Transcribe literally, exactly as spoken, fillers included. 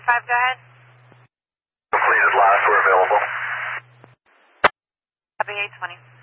five, go ahead. Completed last, we're available. Copy eight twenty.